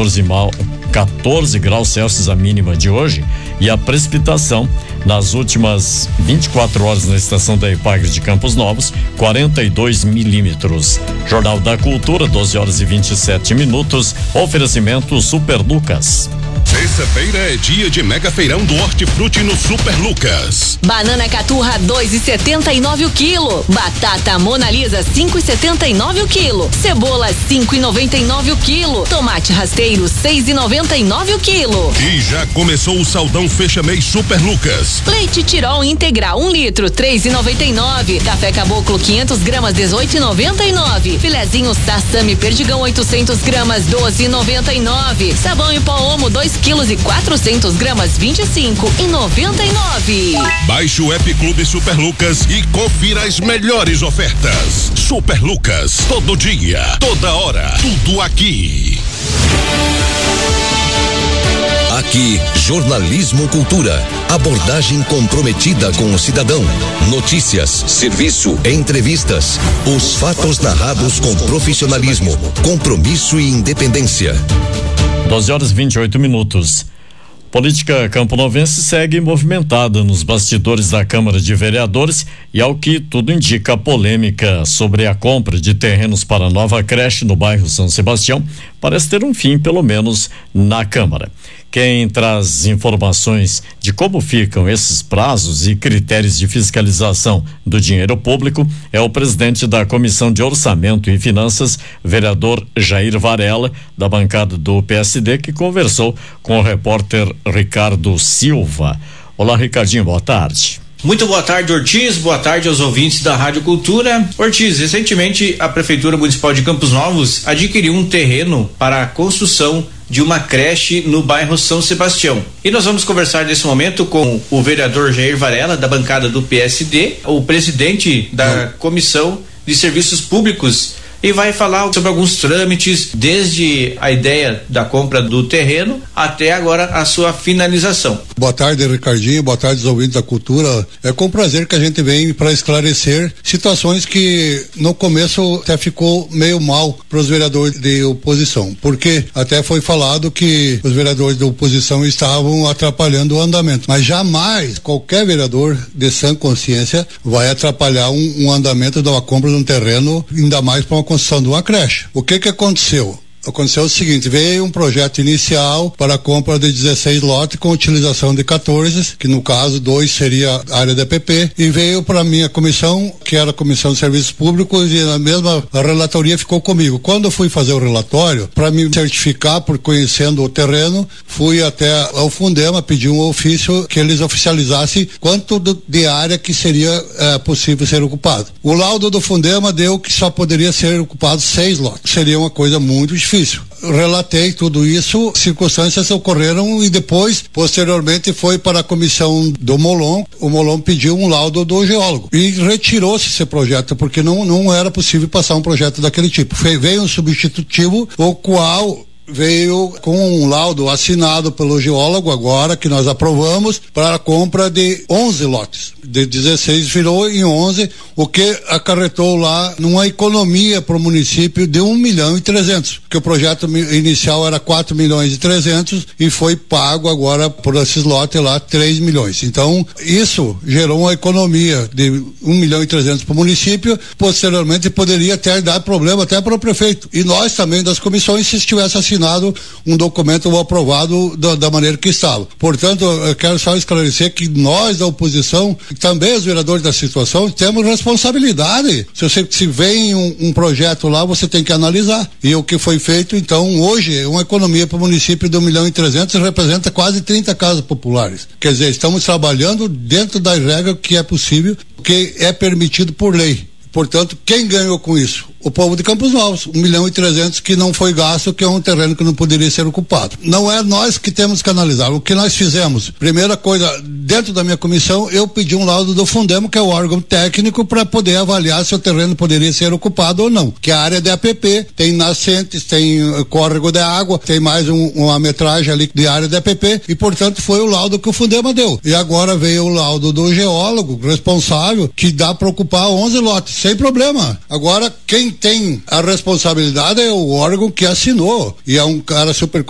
14 graus Celsius a mínima de hoje, e a precipitação nas últimas 24 horas na estação da EPAGRE de Campos Novos, 42 milímetros. Jornal da Cultura, 12h27. Oferecimento Super Lucas. Terça-feira é dia de mega feirão do Hortifruti no Super Lucas. Banana caturra 2,79 o quilo. Batata Mona Lisa 5,79 o quilo. Cebola 5,99 o quilo. Tomate rasteiro 6,99 o quilo. E já começou o saldão fecha mês Super Lucas. Leite Tirol integral 1 litro 3,99. Café Caboclo 500 gramas 18,99. Filezinho Sassami Perdigão 800 gramas 12,99. Sabão em pó Omo 2 quilos e 400 gramas 25,99. Baixe o app Clube Super Lucas e confira as melhores ofertas. Super Lucas, todo dia, toda hora, tudo aqui. Aqui, jornalismo cultura. Abordagem comprometida com o cidadão. Notícias, serviço, entrevistas. Os fatos narrados com profissionalismo, compromisso e independência. 12h28. Política camponovense segue movimentada nos bastidores da Câmara de Vereadores e, ao que tudo indica, a polêmica sobre a compra de terrenos para a nova creche no bairro São Sebastião parece ter um fim, pelo menos na Câmara. Quem traz informações de como ficam esses prazos e critérios de fiscalização do dinheiro público é o presidente da Comissão de Orçamento e Finanças, vereador Jair Varela, da bancada do PSD, que conversou com o repórter Ricardo Silva. Olá, Ricardinho, boa tarde. Muito boa tarde, Ortiz. Boa tarde aos ouvintes da Rádio Cultura. Ortiz, recentemente a Prefeitura Municipal de Campos Novos adquiriu um terreno para a construção de uma creche no bairro São Sebastião. E nós vamos conversar nesse momento com o vereador Jair Varela, da bancada do PSD, o presidente da Comissão de Serviços Públicos, e vai falar sobre alguns trâmites, desde a ideia da compra do terreno até agora a sua finalização. Boa tarde, Ricardinho, boa tarde aos ouvintes da cultura. É com prazer que a gente vem para esclarecer situações que no começo até ficou meio mal para os vereadores de oposição, porque até foi falado que os vereadores de oposição estavam atrapalhando o andamento, mas jamais qualquer vereador de sã consciência vai atrapalhar um andamento de uma compra de um terreno, ainda mais para uma construção de uma creche. O que aconteceu? Aconteceu o seguinte: veio um projeto inicial para a compra de 16 lotes com utilização de 14, que no caso 2 seria a área da EPP, e veio para a minha comissão, que era a Comissão de Serviços Públicos, e a mesma relatoria ficou comigo. Quando eu fui fazer o relatório, para me certificar por conhecendo o terreno, fui até ao Fundema, pedi um ofício que eles oficializassem quanto de área que seria possível ser ocupado. O laudo do Fundema deu que só poderia ser ocupado 6 lotes. Seria uma coisa muito difícil. Relatei tudo isso, circunstâncias ocorreram e depois, posteriormente, foi para a comissão do Molon. O Molon pediu um laudo do geólogo e retirou-se esse projeto, porque não era possível passar um projeto daquele tipo. Veio um substitutivo, o qual veio com um laudo assinado pelo geólogo agora, que nós aprovamos, para a compra de 11 lotes. De 16 virou em 11, o que acarretou lá numa economia para o município de 1.300.000, que o projeto inicial era 4.300.000 e foi pago agora por esses lotes lá 3 milhões. Então, isso gerou uma economia de 1.300.000 para o município. Posteriormente poderia até dar problema até para o prefeito. E nós também das comissões, se estivesse assinado um documento aprovado da maneira que estava. Portanto, eu quero só esclarecer que nós da oposição, também os vereadores da situação, temos responsabilidade. Se vem um projeto lá, você tem que analisar. E o que foi feito, então, hoje, uma economia para o município de 1.300.000 representa quase 30 casas populares. Quer dizer, estamos trabalhando dentro das regras que é possível, que é permitido por lei. Portanto, quem ganhou com isso? O povo de Campos Novos, 1.300.000 que não foi gasto, que é um terreno que não poderia ser ocupado. Não é nós que temos que analisar. O que nós fizemos? Primeira coisa, dentro da minha comissão, eu pedi um laudo do Fundemo, que é o órgão técnico, para poder avaliar se o terreno poderia ser ocupado ou não. Que a área da APP tem nascentes, tem córrego de água, tem mais uma metragem ali de área da APP, e portanto foi o laudo que o Fundema deu. E agora veio o laudo do geólogo responsável, que dá para ocupar 11 lotes, sem problema. Agora, quem tem a responsabilidade é o órgão que assinou, e é um cara super